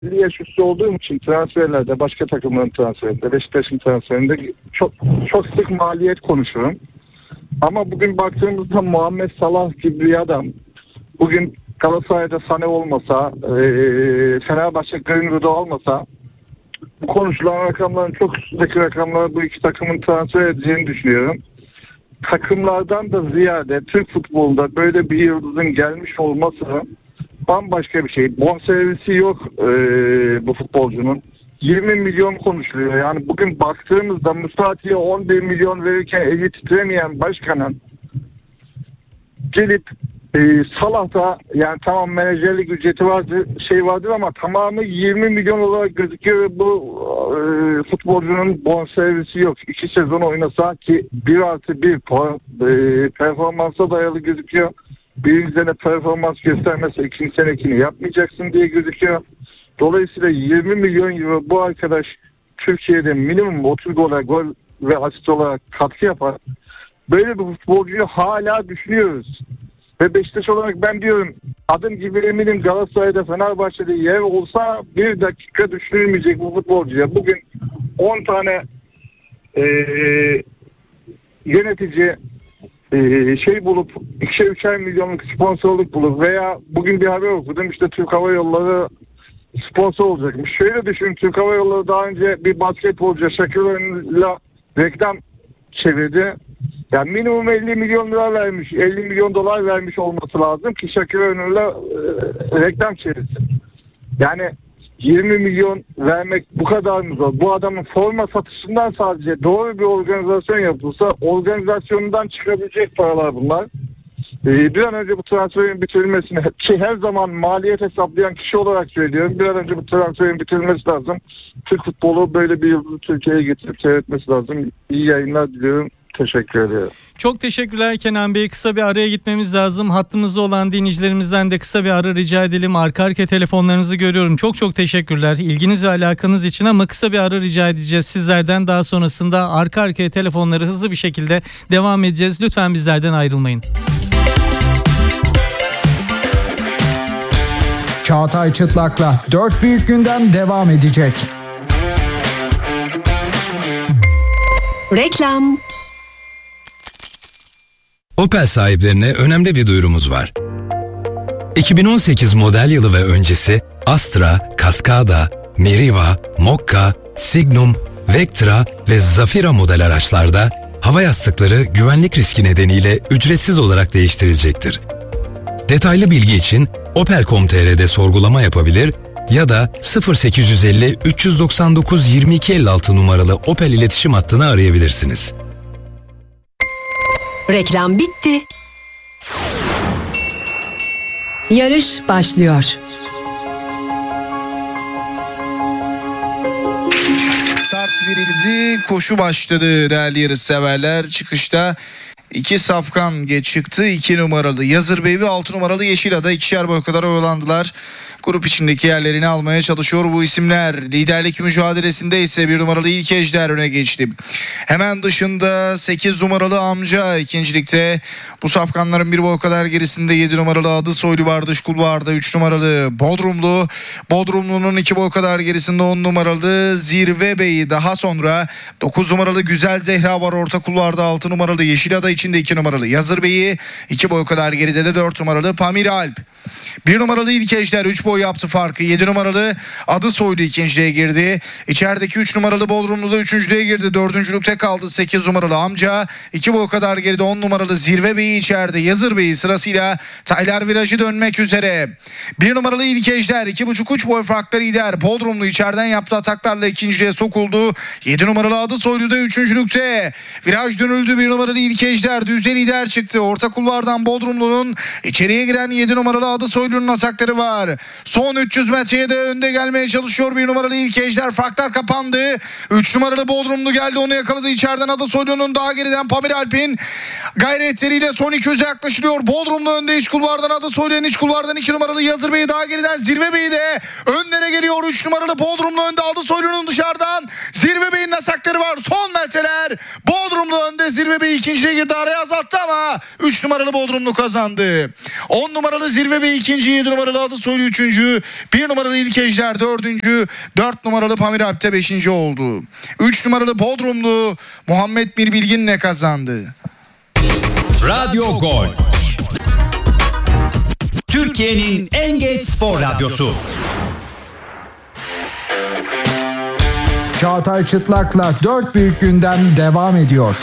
50 yaş üstü olduğum için transferlerde, başka takımların transferinde, Beşiktaş'ın transferinde çok sık maliyet konuşurum. Ama bugün baktığımızda Muhammed Salah gibi bir adam, bugün Galatasaray'da Sané olmasa, Fenerbahçe Greenwood'u olmasa, bu konuşulan rakamların çok üstündeki rakamları bu iki takımın transfer edeceğini düşünüyorum. Takımlardan da ziyade Türk futbolunda böyle bir yıldızın gelmiş olması bambaşka bir şey. Bonservisi yok bu futbolcunun. 20 milyon konuşuluyor. Yani bugün baktığımızda Musrati'ye 11 milyon verirken eli titremeyen başkanın gelip Salah'ta, yani tamam menajerlik ücreti vardır, vardır ama tamamı 20 milyon olarak gözüküyor ve bu futbolcunun bonservisi yok. 2 sezon oynasa ki 1+1 performansa dayalı gözüküyor. Bir sene performans göstermezse ikinci senekini yapmayacaksın diye gözüküyor. Dolayısıyla 20 milyon euro bu arkadaş Türkiye'de minimum 30 gol ve asist olarak katkı yapar. Böyle bir futbolcuyu hala düşünüyoruz. Ve Beşiktaş olarak ben diyorum, adım gibi eminim Galatasaray'da, Fenerbahçe'de yer olsa bir dakika düşünülmeyecek bu futbolcuya. Bugün 10 tane yönetici bulup 2'şer milyonluk sponsorluk bulup veya bugün bir haber okudum, işte Türk Hava Yolları sponsor olacakmış. Şöyle düşün, Türk Hava Yolları daha önce bir basketbolcu Şakir O'Neal'la reklam çevirdi. Yani minimum 50 milyon lira vermiş, 50 milyon dolar vermiş olması lazım ki Şakir O'Neal'la reklam çevirsin. Yani 20 milyon vermek bu kadar mı zor? Bu adamın forma satışından sadece doğru bir organizasyon yapılsa, organizasyonundan çıkabilecek paralar bunlar. Bir an önce bu transferin bitirilmesini, ki her zaman maliyet hesaplayan kişi olarak söylüyorum, bir an önce bu transferin bitirilmesi lazım. Türk futbolu böyle bir yıldızı Türkiye'ye getirip seyretmesi lazım. İyi yayınlar diliyorum. Teşekkür ederim. Çok teşekkürler Kenan Bey. Kısa bir araya gitmemiz lazım. Hattımızda olan dinleyicilerimizden de kısa bir ara rica edelim. Arka arkaya telefonlarınızı görüyorum. Çok teşekkürler ilginiz ve alakanız için, ama kısa bir ara rica edeceğiz sizlerden. Daha sonrasında arka arkaya telefonları hızlı bir şekilde devam edeceğiz. Lütfen bizlerden ayrılmayın. Çağatay Çıtlak'la 4 büyük gündem devam edecek. Reklam. Opel sahiplerine önemli bir duyurumuz var. 2018 model yılı ve öncesi Astra, Cascada, Meriva, Mokka, Signum, Vectra ve Zafira model araçlarda hava yastıkları güvenlik riski nedeniyle ücretsiz olarak değiştirilecektir. Detaylı bilgi için opel.com.tr'de sorgulama yapabilir ya da 0850 399 2256 numaralı Opel iletişim hattını arayabilirsiniz. Reklam bitti. Yarış başlıyor. Start verildi, koşu başladı değerli yarışseverler. Çıkışta 2 Safkan çıktı. 2 numaralı Yazır Bey ve 6 numaralı Yeşilada ikişer boy kadar oyalandılar. Grup içindeki yerlerini almaya çalışıyor bu isimler. Liderlik mücadelesinde ise 1 numaralı İlk Ejder öne geçti. Hemen dışında 8 numaralı Amca ikincilikte. Bu safkanların bir boy kadar gerisinde 7 numaralı Adı Soylu var dış kulvarda. 3 numaralı Bodrumlu. Bodrumlu'nun 2 boy kadar gerisinde 10 numaralı Zirve Bey. Daha sonra 9 numaralı Güzel Zehra var orta kulvarda. 6 numaralı Yeşilada içinde 2 numaralı Yazır Bey'i. 2 boy kadar geride de 4 numaralı Pamir Alp. 1 numaralı İlk Ejder 3 boy yaptı farkı. 7 numaralı Adı Soylu ikinciliğe girdi. İçerideki 3 numaralı Bodrumlu da üçüncülüğe girdi. Dördüncülükte kaldı 8 numaralı Amca. 2 boy kadar geride 10 numaralı Zirve Bey'i içeride. Yazır Bey'i sırasıyla Taylar virajı dönmek üzere. 1 numaralı İlk Ejder 2,5-3 boy farklı lider. Bodrumlu içeriden yaptığı ataklarla ikinciliğe sokuldu. 7 numaralı Adı Soylu da üçüncülükte. Viraj dönüldü. 1 numaralı İlk Ejder düzde lider çıktı. Orta kulvardan Bodrumlu'nun içeriye giren 7 numaralı Adı Soylu'nun atakları var. Son 300 metreye de önde gelmeye çalışıyor 1 numaralı İlk Ejder. Farklar kapandı. 3 numaralı Bodrumlu geldi, onu yakaladı. İçeriden Adı Soylu'nun, daha geriden Pamir Alp'in gayretleriyle son 200'e yaklaşılıyor. Bodrumlu önde iç kulvardan, Adı Soylu'nun iç kulvardan 2 numaralı Yazır Bey, daha geriden Zirve Bey de önlere geliyor. 3 numaralı Bodrumlu önde, Adı Soylu'nun dışarıdan Zirve Bey'in atakları var. Son metreler Bodrumlu önde, Zirve Bey ikinciye girdi, araya azalttı ama 3 numaralı Bodrumlu kazandı. 10 numaralı Zirve Bey ikinci, 7 numaralı Adı Soylu üçüncü. 1 numaralı İlkejder 4. 4 numaralı Pamiralp'te 5. oldu. 3 numaralı Bodrumlu Muhammed Mirbilgin'le kazandı. Radyo Gol. Türkiye'nin en genç spor radyosu. Çağatay Çıtlak'la 4 büyük gündem devam ediyor.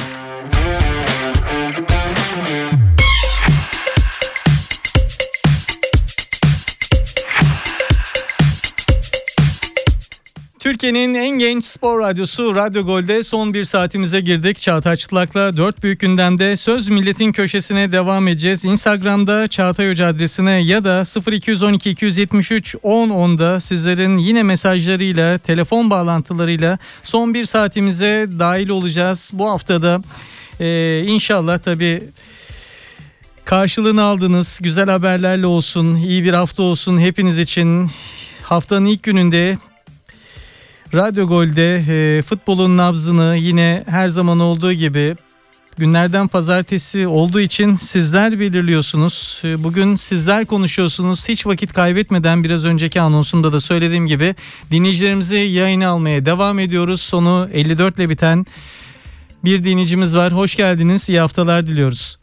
Türkiye'nin en genç spor radyosu Radyo Gol'de son bir saatimize girdik. Çağatay Çıtlak'la 4 büyük gündemde Söz Milletin köşesine devam edeceğiz. Instagram'da Çağatay Hoca adresine ya da 0212 273 1010'da sizlerin yine mesajlarıyla, telefon bağlantılarıyla son bir saatimize dahil olacağız. Bu haftada inşallah tabii karşılığını aldınız. Güzel haberlerle olsun, iyi bir hafta olsun hepiniz için. Haftanın ilk gününde Radyo Gol'de futbolun nabzını yine her zaman olduğu gibi günlerden pazartesi olduğu için sizler belirliyorsunuz. Bugün sizler konuşuyorsunuz. Hiç vakit kaybetmeden biraz önceki anonsumda da söylediğim gibi dinleyicilerimizi yayına almaya devam ediyoruz. Sonu 54 ile biten bir dinleyicimiz var. Hoş geldiniz. İyi haftalar diliyoruz.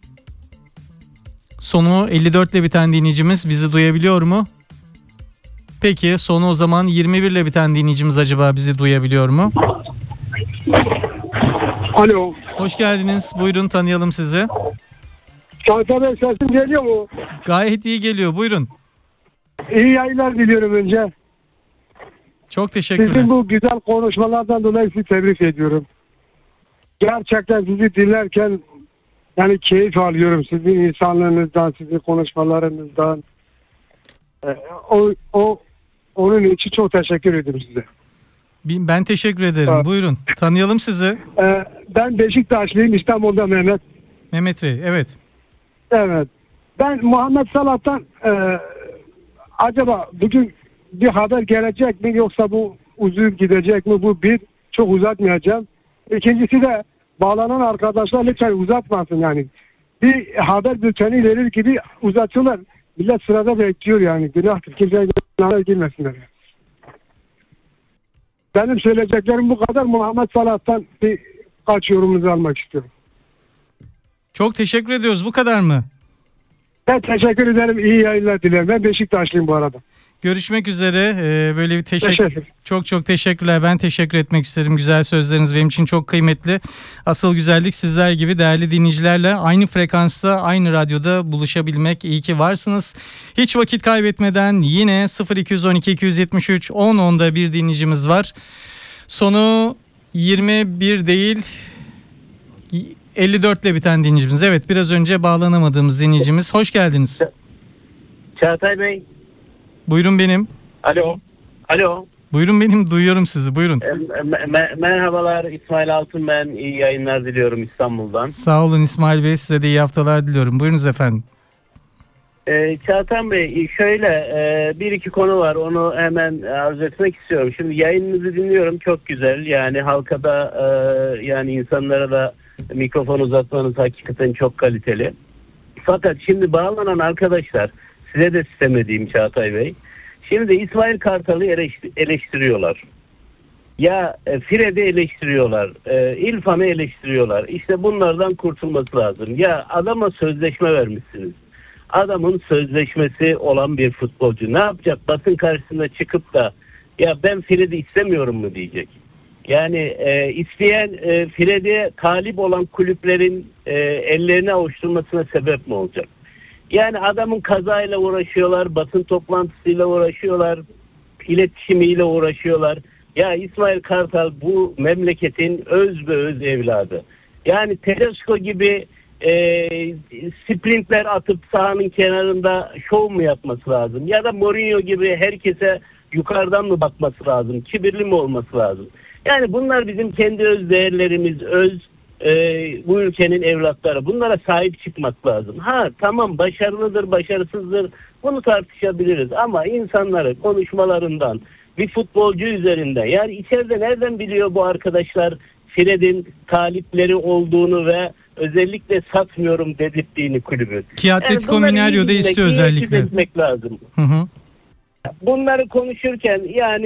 Sonu 54 ile biten dinleyicimiz bizi duyabiliyor mu? Peki sonu o zaman 21 ile biten dinleyicimiz acaba bizi duyabiliyor mu? Alo. Hoş geldiniz. Buyurun tanıyalım sizi. Çağatay Bey sesim geliyor mu? Gayet iyi geliyor. Buyurun. İyi yayınlar diliyorum önce. Çok teşekkürler. Sizin bu güzel konuşmalardan dolayı sizi tebrik ediyorum. Gerçekten sizi dinlerken yani keyif alıyorum. Sizin insanlığınızdan, sizin konuşmalarınızdan. Onun için çok teşekkür ederim size. Ben teşekkür ederim. Evet. Buyurun. Tanıyalım sizi. Ben Beşiktaşlıyım. İstanbul'da Mehmet. Mehmet Bey. Evet. Evet. Ben Muhammed Salah'tan acaba bugün bir haber gelecek mi yoksa bu uzun gidecek mi? Bu bir. Çok uzatmayacağım. İkincisi de bağlanan arkadaşlar lütfen uzatmasın yani. Bir haber bülteni verir gibi uzatıyorlar. Millet sırada bekliyor yani. Günahtır. Kimseye günahına girmesinler. Benim söyleyeceklerim bu kadar. Muhammed Salah'tan birkaç yorumunuzu almak istiyorum. Çok teşekkür ediyoruz. Bu kadar mı? Ben teşekkür ederim. İyi yayınlar dilerim. Ben Beşiktaşlıyım bu arada. Görüşmek üzere. Böyle bir Teşekkür. Çok teşekkürler. Ben teşekkür etmek isterim. Güzel sözleriniz benim için çok kıymetli. Asıl güzellik sizler gibi değerli dinleyicilerle aynı frekansta, aynı radyoda buluşabilmek. İyi ki varsınız. Hiç vakit kaybetmeden yine 0212 273 1010'da bir dinleyicimiz var. Sonu 21 değil 54 ile biten dinleyicimiz. Evet, biraz önce bağlanamadığımız dinleyicimiz. Hoş geldiniz. Çağatay Bey. Buyurun benim. Alo. Buyurun benim, duyuyorum sizi, buyurun. Merhabalar, İsmail Altın ben. İyi yayınlar diliyorum İstanbul'dan. Sağ olun İsmail Bey, size de iyi haftalar diliyorum. Buyurunuz efendim. Çağatay Bey, şöyle bir iki konu var, onu hemen arz etmek istiyorum. Şimdi yayınınızı dinliyorum, çok güzel. Yani halka da yani insanlara da mikrofon uzatmanız hakikaten çok kaliteli. Fakat şimdi bağlanan arkadaşlar, size de sistem edeyim Çağatay Bey. Şimdi İsmail Kartal'ı eleştiriyorlar. Ya Fred'i eleştiriyorlar. İrfan'ı eleştiriyorlar. İşte bunlardan kurtulması lazım. Ya adama sözleşme vermişsiniz. Adamın sözleşmesi olan bir futbolcu ne yapacak? Basın karşısında çıkıp da ya ben Fred'i istemiyorum mu diyecek. Yani isteyen Fred'e talip olan kulüplerin ellerini avuşturmasına sebep mi olacak? Yani adamın kazayla uğraşıyorlar, basın toplantısıyla uğraşıyorlar, iletişimiyle uğraşıyorlar. Ya İsmail Kartal bu memleketin öz ve öz evladı. Yani Tedesco gibi sprintler atıp sahanın kenarında şov mu yapması lazım? Ya da Mourinho gibi herkese yukarıdan mı bakması lazım? Kibirli mi olması lazım? Yani bunlar bizim kendi öz değerlerimiz, bu ülkenin evlatları. Bunlara sahip çıkmak lazım. Ha tamam, başarılıdır, başarısızdır, bunu tartışabiliriz ama insanları konuşmalarından, bir futbolcu üzerinden, yani içeride nereden biliyor bu arkadaşlar Fred'in talipleri olduğunu ve özellikle satmıyorum dedirttiğini kulübün. Ki Atletico Mineiro'da istiyor özellikle. Etmek lazım. Hı. Bunları konuşurken yani